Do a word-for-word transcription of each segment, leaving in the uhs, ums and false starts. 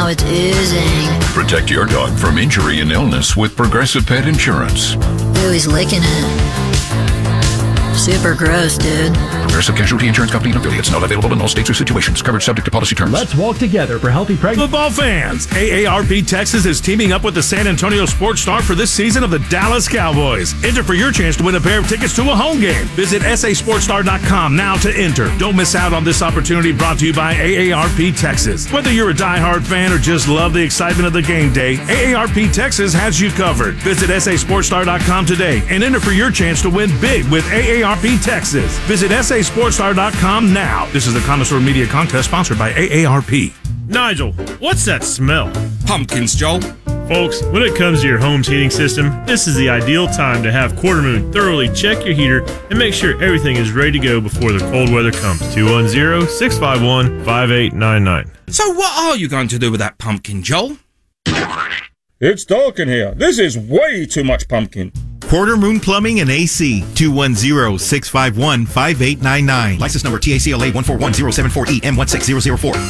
it's oozing. Protect your dog from injury and illness with Progressive Pet Insurance. Ooh, he's licking it. Super gross, dude. Progressive Casualty Insurance Company and affiliates. Not available in all states or situations. Coverage subject to policy terms. Let's walk together for healthy pregnancy. Football fans, A A R P Texas is teaming up with the San Antonio Sports Star for this season of the Dallas Cowboys. Enter for your chance to win a pair of tickets to a home game. Visit S A sports star dot com now to enter. Don't miss out on this opportunity, brought to you by A A R P Texas. Whether you're a diehard fan or just love the excitement of the game day, A A R P Texas has you covered. Visit S A sports star dot com today and enter for your chance to win big with A A R P Texas. Visit S A sports star dot com now. This is the Connoisseur Media Contest sponsored by A A R P. Nigel, what's that smell? Pumpkins, Joel. Folks, when it comes to your home's heating system, this is the ideal time to have Quarter Moon thoroughly check your heater and make sure everything is ready to go before the cold weather comes. two one zero, six five one, five eight nine nine. So what are you going to do with that pumpkin, Joel? It's dark in here. This is way too much pumpkin. Quarter Moon Plumbing and A C, two one zero, six five one, five eight nine nine. License number T A C L A one four one zero seven four E M one six zero zero four.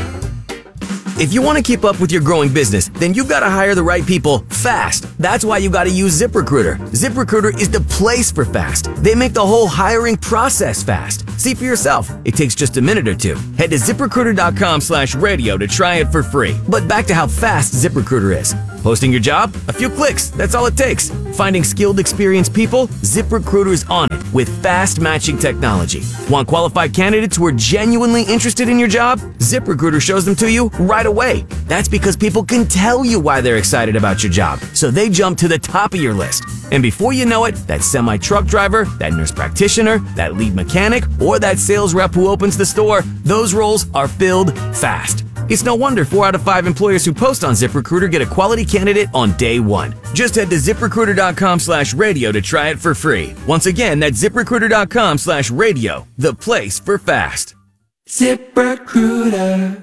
If you want to keep up with your growing business, then you've got to hire the right people fast. That's why you got to use ZipRecruiter. ZipRecruiter is the place for fast. They make the whole hiring process fast. See for yourself. It takes just a minute or two. Head to ZipRecruiter.com slash radio to try it for free. But back to how fast ZipRecruiter is. Posting your job? A few clicks. That's all it takes. Finding skilled, experienced people? ZipRecruiter's on it with fast matching technology. Want qualified candidates who are genuinely interested in your job? ZipRecruiter shows them to you right away. That's because people can tell you why they're excited about your job, so they jump to the top of your list. And before you know it, that semi-truck driver, that nurse practitioner, that lead mechanic, or that sales rep who opens the store, those roles are filled fast. It's no wonder four out of five employers who post on ZipRecruiter get a quality candidate on day one. Just head to ZipRecruiter.com slash radio to try it for free. Once again, that's ZipRecruiter.com slash radio, the place for fast. ZipRecruiter.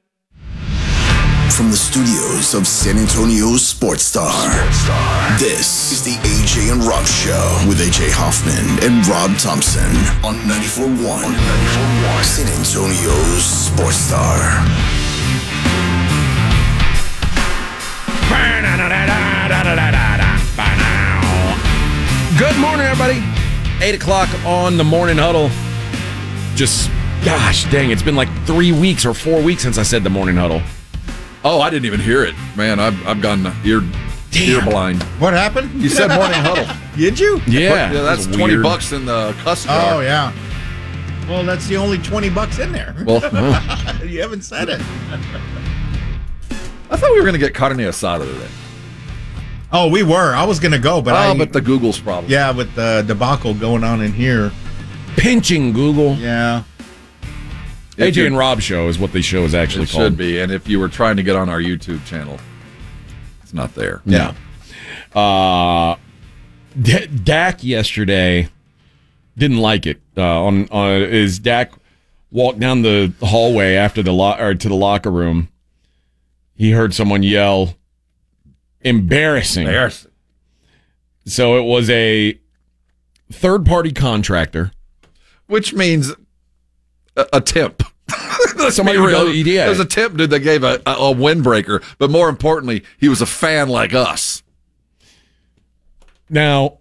From the studios of San Antonio's Sports Star, Sports Star, this is the A J and Rob Show with A J Hoffman and Rob Thompson on ninety-four point one San Antonio's Sports Star. Good morning, everybody. eight o'clock on the Morning Huddle. Just, gosh dang, it's been like three weeks or four weeks since I said the Morning Huddle. Oh, I didn't even hear it. Man, I've, I've gone ear, ear blind. What happened? You said Morning Huddle. Did you? Yeah. Yeah, that's twenty bucks in the cuss jar. Oh, yeah. Well, that's the only twenty bucks in there. Well, you haven't said it. I thought we were going to get carne asada today. Oh, we were. I was going to go, but oh, I... but the Google's problem. Yeah, with the debacle going on in here. Pinching Google. Yeah. A J and Rob Show is what the show is actually it called. It should be, and if you were trying to get on our YouTube channel, it's not there. Yeah. Uh, D- Dak yesterday didn't like it. Uh, on on is Dak walked down the hallway after the lo- or to the locker room. He heard someone yell, "Embarrassing!" Embarrassing. So it was a third-party contractor, which means a, a tip. Somebody real. Really, yeah. There's a tip dude that gave a, a, a windbreaker, but more importantly, he was a fan like us. Now,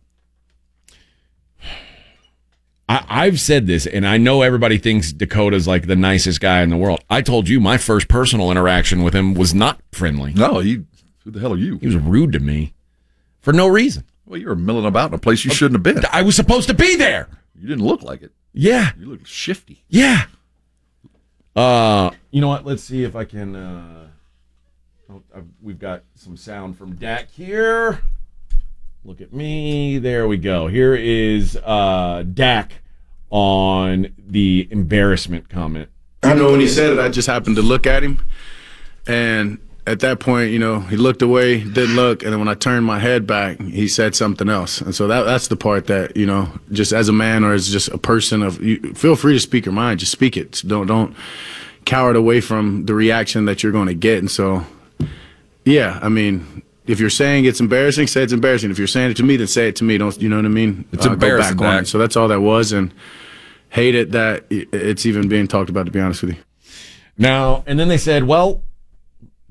I, I've said this, and I know everybody thinks Dakota's like the nicest guy in the world. I told you my first personal interaction with him was not friendly. No, he, who the hell are you? He was rude to me for no reason. Well, you were milling about in a place you shouldn't have been. I was supposed to be there. You didn't look like it. Yeah. You look shifty. Yeah. Uh, you know what? Let's see if I can. Uh, oh, I've, we've got some sound from Dak here. Look at me. There we go. Here is uh, Dak on the embarrassment comment. I know when he said it, I just happened to look at him, and at that point, you know, he looked away, didn't look, and then when I turned my head back, he said something else. And so that that's the part that, you know, just as a man or as just a person of, you feel free to speak your mind, just speak it. Don't don't cower it away from the reaction that you're going to get. And so, yeah, I mean, if you're saying it's embarrassing, say it's embarrassing. If you're saying it to me, then say it to me. Don't, you know what I mean? It's uh, embarrassing. Go back on it. So that's all that was, and hate it that it's even being talked about, to be honest with you. Now, and then they said, well,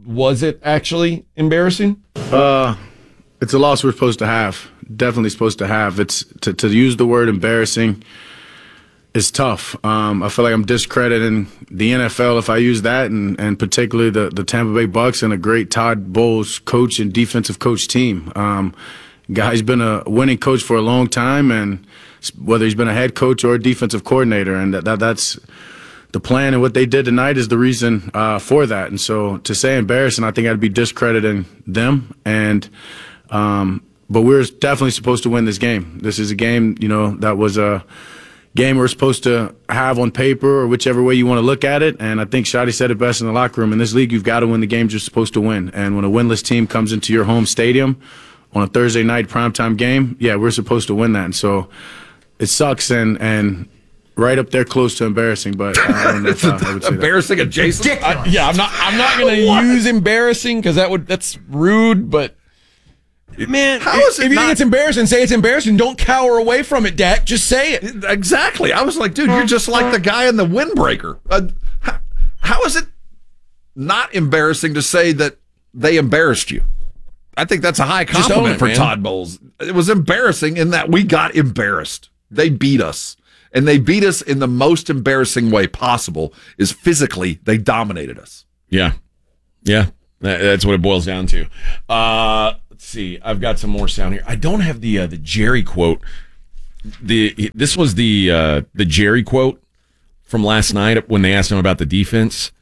was it actually embarrassing? Uh, it's a loss we're supposed to have. Definitely supposed to have. It's to, to use the word embarrassing is tough. Um, I feel like I'm discrediting the N F L if I use that, and, and particularly the, the Tampa Bay Bucks and a great Todd Bowles coach and defensive coach team. Um, guy's been a winning coach for a long time, and whether he's been a head coach or a defensive coordinator, and that, that that's the plan, and what they did tonight is the reason uh, for that. And so to say embarrassing, I think I'd be discrediting them. And um, but we're definitely supposed to win this game. This is a game, you know, that was a game we're supposed to have on paper, or whichever way you want to look at it. And I think Shadi said it best in the locker room. In this league, you've got to win the games you're supposed to win. And when a winless team comes into your home stadium on a Thursday night primetime game, yeah, we're supposed to win that. And so it sucks, and and right up there close to embarrassing, but I don't know if I, I would say embarrassing that. adjacent. I, yeah, I'm not. I'm not going to use embarrassing because that would that's rude. But man, how if, is it if you not- think it's embarrassing, say it's embarrassing. Don't cower away from it, Dak. Just say it. Exactly. I was like, dude, you're just like the guy in the windbreaker. Uh, how, how is it not embarrassing to say that they embarrassed you? I think that's a high Just own compliment it, for man. Todd Bowles. It was embarrassing in that we got embarrassed. They beat us. And they beat us in the most embarrassing way possible, is physically they dominated us. Yeah. Yeah. That- That's what it boils down to. Uh, let's see. I've got some more sound here. I don't have the uh, the Jerry quote. The This was the uh, the Jerry quote from last night when they asked him about the defense.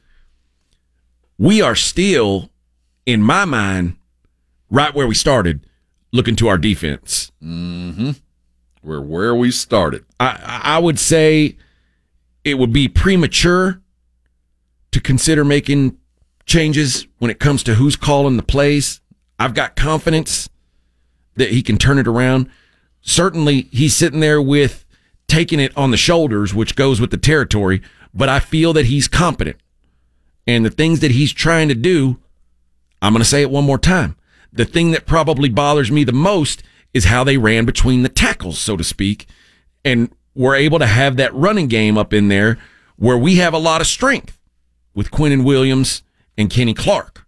We are still, in my mind, right where we started, looking to our defense. Mm-hmm. We're where we started. I, I would say it would be premature to consider making changes when it comes to who's calling the plays. I've got confidence that he can turn it around. Certainly, he's sitting there with taking it on the shoulders, which goes with the territory, but I feel that he's competent. And the things that he's trying to do, I'm going to say it one more time. The thing that probably bothers me the most is how they ran between the tackles, so to speak, and we're able to have that running game up in there where we have a lot of strength with Quinnen Williams and Kenny Clark.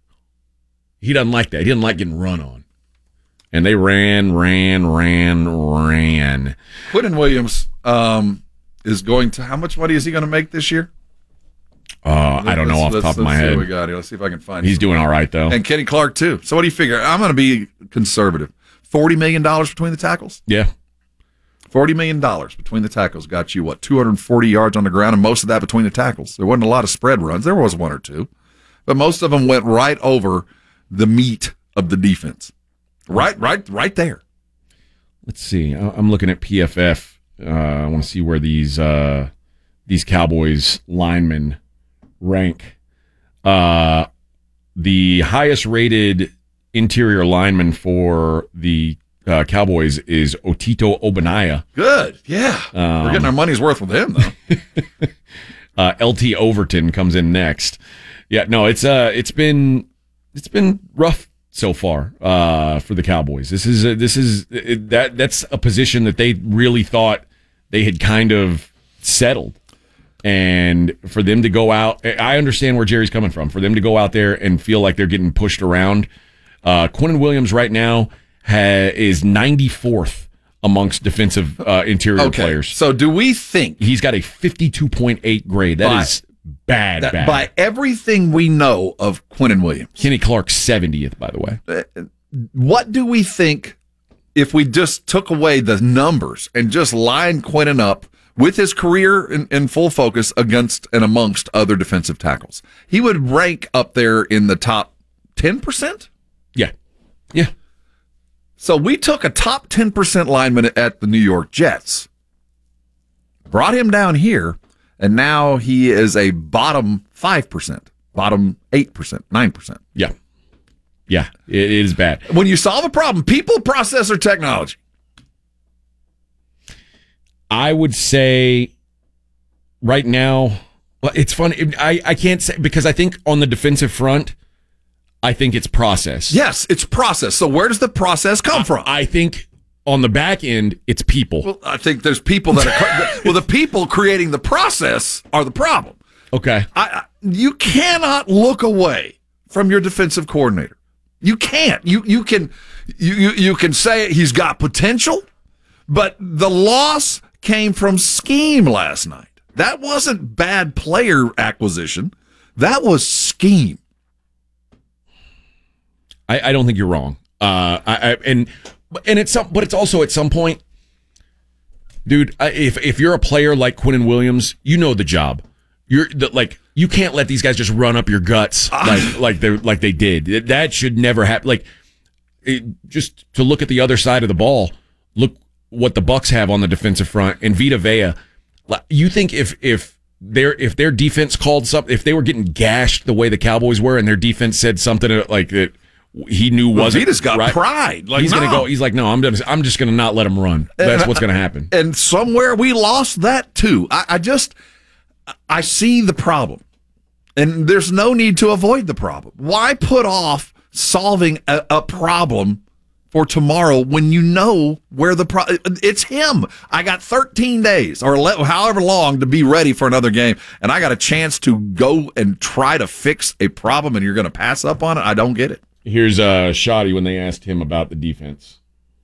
He doesn't like that. He doesn't like getting run on. And they ran, ran, ran, ran. Quinnen Williams um, is going to, how much money is he going to make this year? Uh, I don't know off the Let's- top of my let's see head. what we got here. Let's see if I can find He's some. doing all right, though. And Kenny Clark, too. So what do you figure? I'm going to be conservative. forty million dollars between the tackles? Yeah. forty million dollars between the tackles got you, what, two hundred forty yards on the ground, and most of that between the tackles. There wasn't a lot of spread runs. There was one or two. But most of them went right over the meat of the defense. Right, right, right there. Let's see. I- I'm looking at P F F. Uh, I want to see where these uh, these Cowboys linemen rank. Uh, the highest rated interior lineman for the uh, Cowboys is Otito Ogbonnaya. Good, yeah. Um, We're getting our money's worth with him, though. uh, L T Overton comes in next. Yeah, no, it's uh, it's been it's been rough so far uh, for the Cowboys. This is a, this is it, that that's a position that they really thought they had kind of settled, and for them to go out, I understand where Jerry's coming from. For them to go out there and feel like they're getting pushed around. Uh, Quinnen Williams right now ha- is ninety-fourth amongst defensive uh, interior Okay, players. so do we think He's got a fifty-two point eight grade? That By- is bad, that bad. by everything we know of Quinnen Williams, Kenny Clark seventieth, by the way. uh, what do we think if we just took away the numbers and just lined Quinnen up with his career in, in full focus against and amongst other defensive tackles? He would rank up there in the top ten percent? Yeah. Yeah. So we took a top ten percent lineman at the New York Jets, brought him down here, and now he is a bottom five percent, bottom eight percent, nine percent. Yeah. Yeah. It, it is bad. When you solve a problem, people, process, or technology? I would say right now, well, it's funny. I, I can't say because I think on the defensive front, I think it's process. Yes, it's process. So where does the process come I, from? I think on the back end, it's people. Well, I think there's people that are, well, the people creating the process are the problem. Okay. I, I, you cannot look away from your defensive coordinator. You can't. You you can you you, you can say he's got potential, but the loss came from scheme last night. That wasn't bad player acquisition. That was scheme. I, I don't think you're wrong. Uh, I, I and and it's some, but it's also at some point, dude. If if you're a player like Quinnen Williams, you know the job. You're the, like you can't let these guys just run up your guts like like they like they did. That should never happen. Like it, just to look at the other side of the ball, look what the Bucs have on the defensive front and Vita Vea. You think if if their if their defense called something, if they were getting gashed the way the Cowboys were, and their defense said something like that he knew well, wasn't Vita's got right, pride. Like he's no. gonna go. He's like, no, I'm just I'm just gonna not let him run. That's and, what's gonna happen. And somewhere we lost that too. I, I just I see the problem, and there's no need to avoid the problem. Why put off solving a, a problem for tomorrow when you know where the pro- it's him. I got thirteen days or however long to be ready for another game, and I got a chance to go and try to fix a problem, and you're going to pass up on it? I don't get it. Here's uh, Shoddy when they asked him about the defense.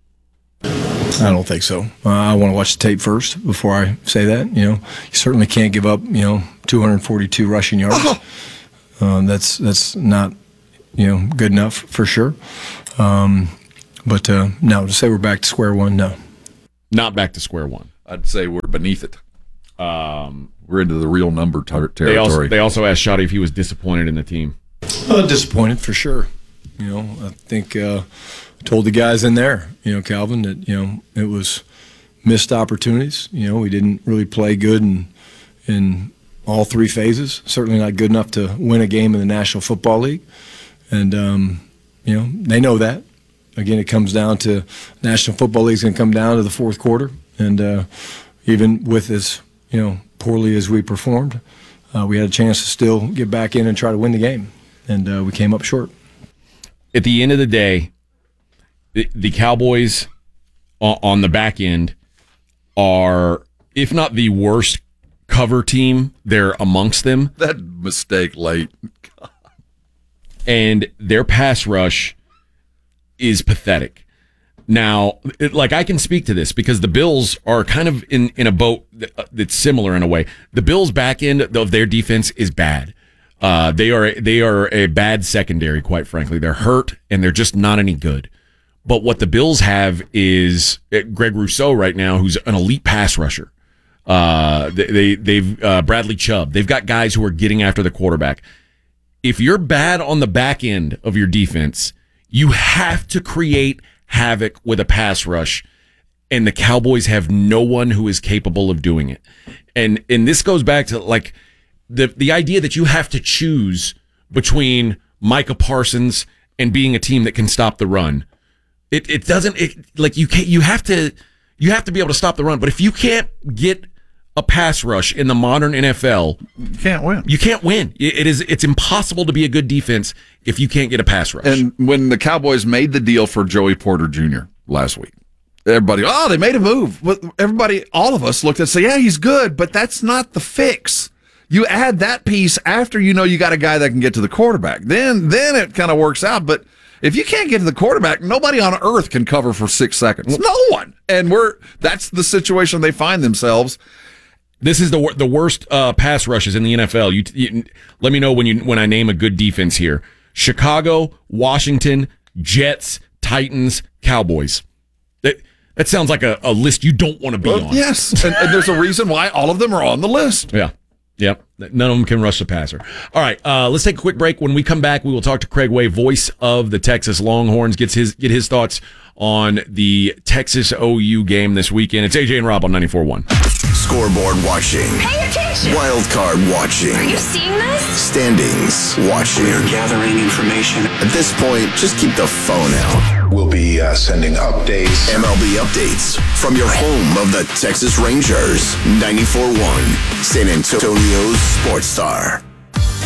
I don't think so. Uh, I want to watch the tape first before I say that. You know, you certainly can't give up, you know, two hundred forty-two rushing yards. Oh. Uh, that's that's not, you know, good enough for sure. Um, But uh, no, to say we're back to square one, no. Not back to square one. I'd say we're beneath it. Um, we're into the real number ter- territory. They also, they also asked Shoddy if he was disappointed in the team. Uh, disappointed for sure. You know, I think uh, I told the guys in there, you know, Calvin, that, you know, it was missed opportunities. You know, we didn't really play good in, in all three phases. Certainly not good enough to win a game in the National Football League. And, um, you know, they know that. Again, it comes down to National Football League's going to come down to the fourth quarter, and uh, even with as you know poorly as we performed, uh, we had a chance to still get back in and try to win the game, and uh, we came up short. At the end of the day, the, the Cowboys on the back end are, if not the worst cover team, they're amongst them. That mistake late, and their pass rush is pathetic. Now, it, like I can speak to this because the Bills are kind of in, in a boat that's similar in a way. The Bills' back end of their defense is bad. Uh, they are they are a bad secondary, quite frankly. They're hurt and they're just not any good. But what the Bills have is Greg Rousseau right now, who's an elite pass rusher. Uh, they, they they've uh, Bradley Chubb. They've got guys who are getting after the quarterback. If you're bad on the back end of your defense, you have to create havoc with a pass rush, and the Cowboys have no one who is capable of doing it. And and this goes back to like the the idea that you have to choose between Micah Parsons and being a team that can stop the run. It it doesn't it, like you can't you have to you have to be able to stop the run. But if you can't get a pass rush in the modern N F L, you can't win. You can't win. It is it's impossible to be a good defense if you can't get a pass rush. And when the Cowboys made the deal for Joey Porter Junior last week, everybody, oh, they made a move. Everybody, all of us looked at and said, yeah, he's good, but that's not the fix. You add that piece after you know you got a guy that can get to the quarterback. Then then it kind of works out. But if you can't get to the quarterback, nobody on earth can cover for six seconds. No one. And we're that's the situation they find themselves. This is the the worst uh, pass rushes in the N F L. You, you let me know when you when I name a good defense here. Chicago, Washington, Jets, Titans, Cowboys. That that sounds like a, a list you don't want to be well, on. Yes, and, and there's a reason why all of them are on the list. Yeah. Yep. None of them can rush the passer. All right. Uh, let's take a quick break. When we come back, we will talk to Craig Way, voice of the Texas Longhorns, gets his get his thoughts on the Texas O U game this weekend. It's A J and Rob on ninety-four point one. Scoreboard watching. Pay attention. Wild card watching. Are you seeing this? Standings watching. We're gathering information. At this point, just keep the phone out. We'll be uh, sending updates. M L B updates from your home of the Texas Rangers. ninety-four point one, San Antonio's Sports Star.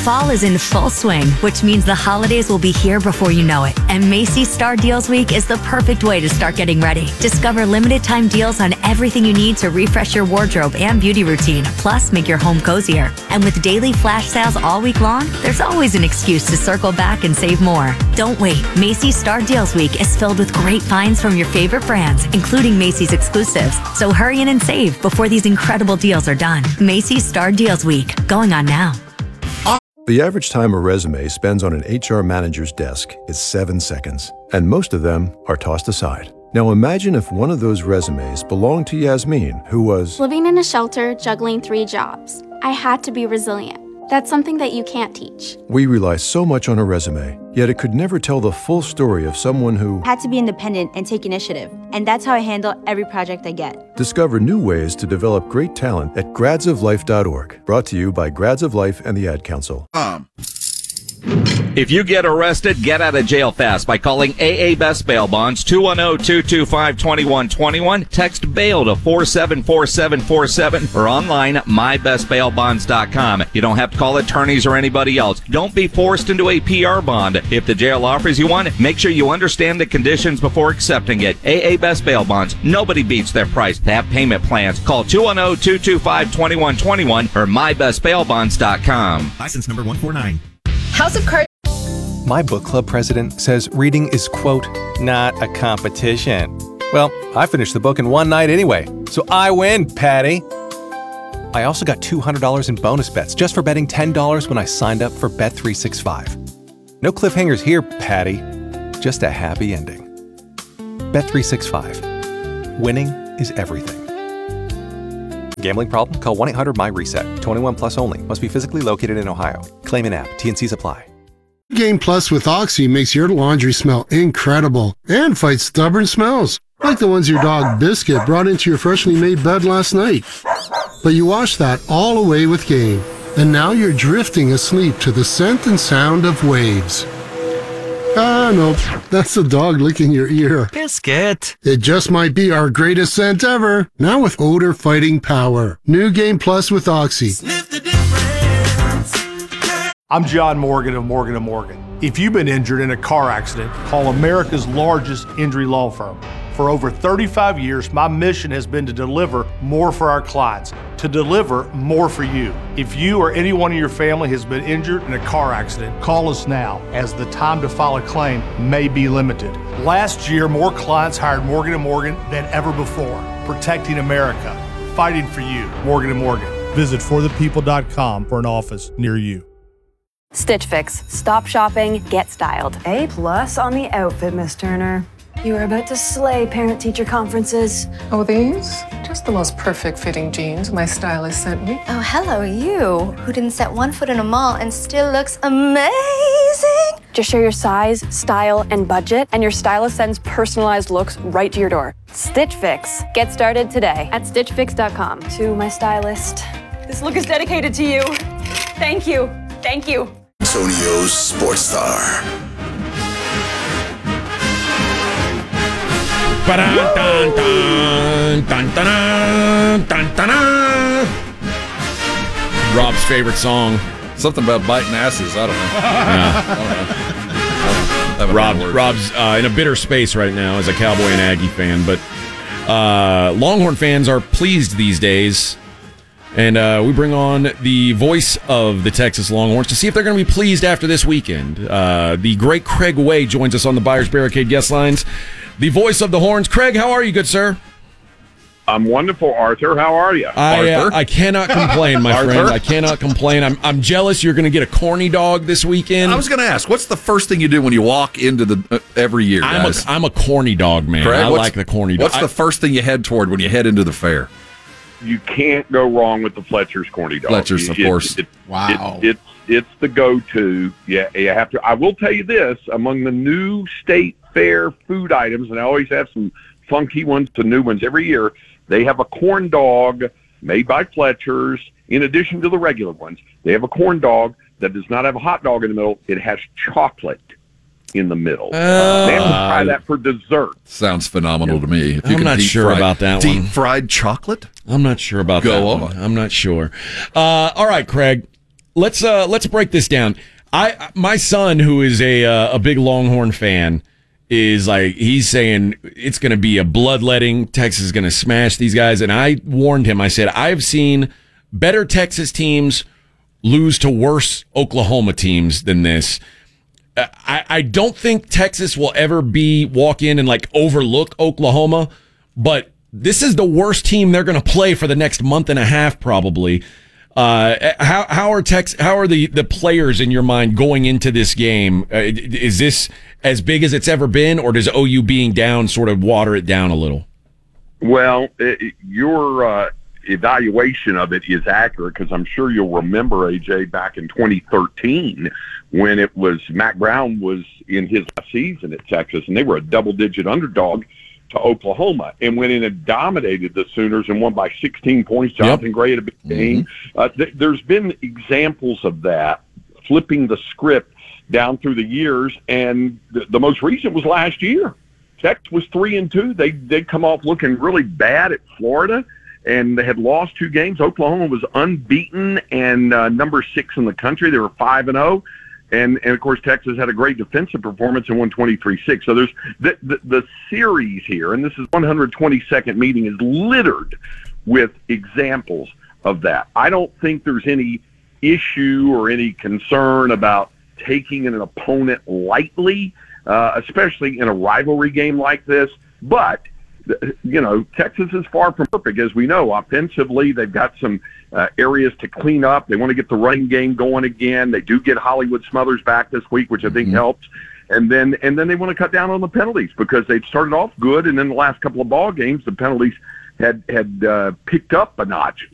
Fall is in full swing, which means the holidays will be here before you know it. And Macy's Star Deals Week is the perfect way to start getting ready. Discover limited time deals on everything you need to refresh your wardrobe and beauty routine, plus make your home cozier. And with daily flash sales all week long, there's always an excuse to circle back and save more. Don't wait. Macy's Star Deals Week is filled with great finds from your favorite brands, including Macy's exclusives. So hurry in and save before these incredible deals are done. Macy's Star Deals Week, going on now. The average time a resume spends on an H R manager's desk is seven seconds, and most of them are tossed aside. Now imagine if one of those resumes belonged to Yasmin, who was living in a shelter, juggling three jobs. I had to be resilient. That's something that you can't teach. We rely so much on a resume, yet it could never tell the full story of someone who had to be independent and take initiative. And that's how I handle every project I get. Discover new ways to develop great talent at grads of life dot org. Brought to you by Grads of Life and the Ad Council. Um. If you get arrested, get out of jail fast by calling A A Best Bail Bonds, two one zero, two two five, two one two one. Text bail to four seven four seven four seven or online at my best bail bonds dot com. You don't have to call attorneys or anybody else. Don't be forced into a P R bond. If the jail offers you one, make sure you understand the conditions before accepting it. A A Best Bail Bonds. Nobody beats their price. They have payment plans. Call two one zero, two two five, two one two one or my best bail bonds dot com. License number one four nine. House of Cards. My book club president says reading is, quote, not a competition. Well, I finished the book in one night anyway, so I win, Patty. I also got two hundred dollars in bonus bets just for betting ten dollars when I signed up for Bet three sixty-five. No cliffhangers here, Patty. Just a happy ending. Bet three sixty-five. Winning is everything. Gambling problem? Call one eight hundred my reset. twenty-one plus only. Must be physically located in Ohio. Claim an app. T N Cs apply. Game Plus with Oxy makes your laundry smell incredible and fights stubborn smells, like the ones your dog Biscuit brought into your freshly made bed last night. But you wash that all away with Game, and now you're drifting asleep to the scent and sound of waves. Ah, nope, that's the dog licking your ear. Biscuit. It just might be our greatest scent ever, now with odor fighting power. New Game Plus with Oxy. I'm John Morgan of Morgan and Morgan. If you've been injured in a car accident, call America's largest injury law firm. For over thirty-five years, my mission has been to deliver more for our clients, to deliver more for you. If you or anyone in your family has been injured in a car accident, call us now, as the time to file a claim may be limited. Last year, more clients hired Morgan and Morgan than ever before, protecting America, fighting for you. Morgan and Morgan. Visit for the people dot com for an office near you. Stitch Fix. Stop shopping, get styled. A plus on the outfit, Miss Turner. You are about to slay parent-teacher conferences. Oh, these? Just the most perfect fitting jeans my stylist sent me. Oh, hello, you, who didn't set one foot in a mall and still looks amazing. Just share your size, style, and budget, and your stylist sends personalized looks right to your door. Stitch Fix. Get started today at stitch fix dot com. To my stylist, this look is dedicated to you. Thank you. Thank you. Antonio's Sports Star. Rob's favorite song. Something about biting asses. I don't know. Yeah. I don't know. Rob, Rob's uh, in a bitter space right now as a Cowboy and Aggie fan, but uh, Longhorn fans are pleased these days. And uh, we bring on the voice of the Texas Longhorns to see if they're going to be pleased after this weekend. Uh, the great Craig Way joins us on the Buyers Barricade guest lines. The voice of the Horns. Craig, how are you, good sir? I'm wonderful, Arthur. How are you? I, uh, I cannot complain, my Arthur? friend. I cannot complain. I'm, I'm jealous you're going to get a corny dog this weekend. I was going to ask, what's the first thing you do when you walk into the uh, every year, I'm guys? a, I'm a corny dog, man. Craig, I what's- like the corny dog. What's the first thing you head toward when you head into the fair? You can't go wrong with the Fletcher's corny dog. Fletcher's, of It- course. it- Wow. it- it's it's the go-to. Yeah, you have to. I will tell you this: among the new state fair food items, and I always have some funky ones to new ones every year. They have a corn dog made by Fletcher's. In addition to the regular ones, they have a corn dog that does not have a hot dog in the middle. It has chocolate in the middle. Uh, they have to try that for dessert. Sounds phenomenal to me. If you I'm can not deep sure fry- about that deep one. fried chocolate? I'm not sure about Go that on. one. I'm not sure. Uh, all right, Craig. let's uh, let's break this down. I my son, who is a uh, a big Longhorn fan, is like he's saying it's going to be a bloodletting. Texas is going to smash these guys, and I warned him. I said I've seen better Texas teams lose to worse Oklahoma teams than this. I, I don't think Texas will ever be walk in and like overlook Oklahoma, but this is the worst team they're going to play for the next month and a half, probably. Uh, how how are Tex how are the, the players in your mind going into this game? Uh, is this as big as it's ever been, or does O U being down sort of water it down a little? Well, it, your uh, evaluation of it is accurate, because I'm sure you'll remember, A J, back in twenty thirteen when it was Mack Brown was in his last season at Texas, and they were a double-digit underdog to Oklahoma, and went in and dominated the Sooners and won by sixteen points. Jonathan yep. Gray had a big game. Mm-hmm. Uh, th- there's been examples of that, flipping the script down through the years, and th- the most recent was last year. Texas was three and two. They they'd come off looking really bad at Florida, and they had lost two games. Oklahoma was unbeaten and uh, number six in the country. They were five and zero. And, and of course, Texas had a great defensive performance and won twenty-three six. So there's the, the, the series here, and this is one hundred twenty-second meeting, is littered with examples of that. I don't think there's any issue or any concern about taking an opponent lightly, uh, especially in a rivalry game like this. But, you know, Texas is far from perfect, as we know. Offensively, they've got some uh, areas to clean up. They want to get the running game going again. They do get Hollywood Smothers back this week, which I think mm-hmm. helps. And then and then they want to cut down on the penalties, because they'd started off good, and then the last couple of ball games, the penalties had, had uh, picked up a notch.